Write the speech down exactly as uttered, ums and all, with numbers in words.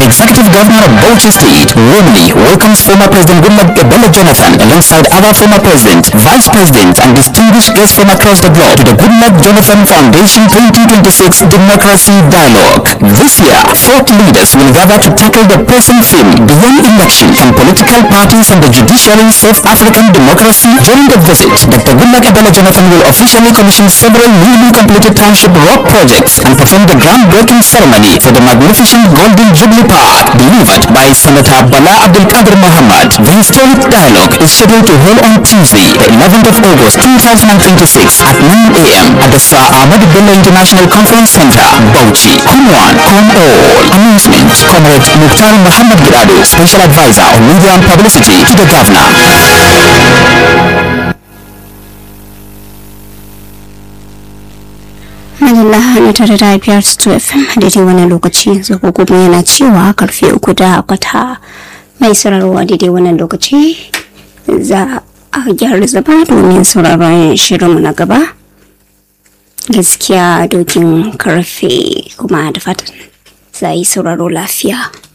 Executive Governor of Bauchi State, warmly welcomes former President Goodluck Ebele Jonathan alongside other former presidents, vice presidents, and distinguished guests from across the globe to the Goodluck Jonathan Foundation twenty twenty-six Democracy Dialogue. This year, thought leaders will gather to tackle the pressing theme beyond election and political parties and the judiciaries of African democracy. During the visit, Doctor Goodluck Ebele Jonathan will officially commission several newly completed township road projects and perform the groundbreaking ceremony for the magnificent Golden Jubilee Park delivered by Senator Bala Abdul Qadir Muhammad. The historic dialogue is scheduled to hold on Tuesday, the eleventh of August two thousand twenty-six at nine a m at the Sir Ahmad Bello International Conference Center, Bauchi. Come one, come all. Announcement: Comrade Mukhtar Muhammad Gidado, Special Advisor on Media and Publicity to the Governor. Allah na tare da biyar stu F M daidai wannan lokaci yanzu kuma yana cewa karfe uku da kwata. Mai saurarwa daidai wannan lokaci za a gyara zama domin sauraron shirinmu na gaba. Gaskiya dokin karfe kuma da fatan za yi sauraro lafiya.